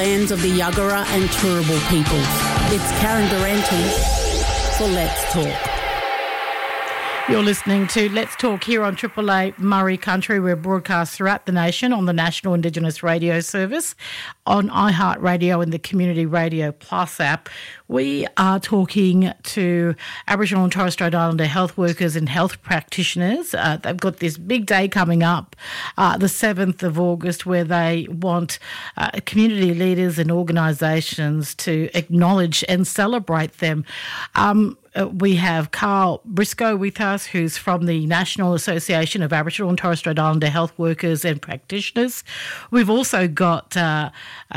Lands of the Yuggera and Turrbal peoples. It's Karen Durante for Let's Talk. You're listening to Let's Talk here on Triple A Murray Country. We're broadcast throughout the nation on the National Indigenous Radio Service, on iHeartRadio and the Community Radio Plus app. We are talking to Aboriginal and Torres Strait Islander health workers and health practitioners. They've got this big day coming up, the 7th of August, where they want community leaders and organisations to acknowledge and celebrate them. We have Carl Briscoe with us, who's from the National Association of Aboriginal and Torres Strait Islander Health Workers and Practitioners. We've also got, the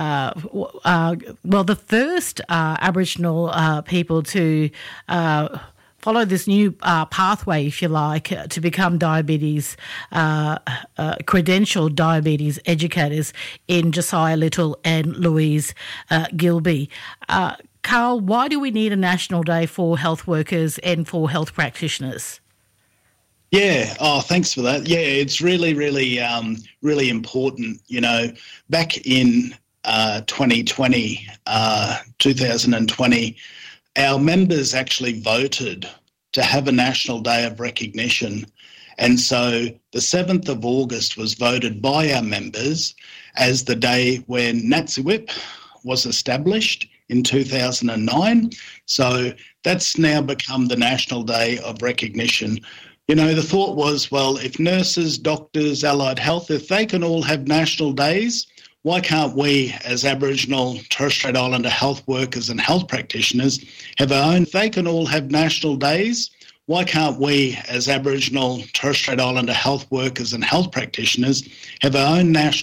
first Aboriginal people to follow this new pathway, if you like, to become diabetes, credentialed diabetes educators in Josiah Little and Louise Gilby. Carl, why do we need a national day for health workers and for health practitioners? Yeah, thanks for that. Yeah, it's really, really, really important. You know, back in 2020, our members actually voted to have a National Day of Recognition. And so the 7th of August was voted by our members as the day when NATSIWIP was established in 2009. So that's now become the National Day of Recognition. You know, the thought was, well, if nurses, doctors, allied health, if they can all have national days, why can't we, as Aboriginal, Torres Strait Islander health workers and health practitioners, have our own? If they can all have national days, why can't we, as Aboriginal, Torres Strait Islander health workers and health practitioners, have our own national